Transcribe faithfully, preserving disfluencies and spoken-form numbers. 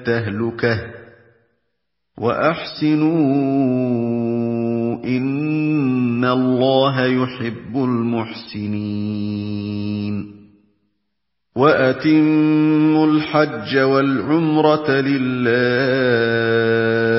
التَّهْلُكَةِ وَأَحْسِنُوا إِنَّ اللَّهَ يُحِبُّ الْمُحْسِنِينَ وَأَتِمُّوا الْحَجَّ وَالْعُمْرَةَ لِلَّهِ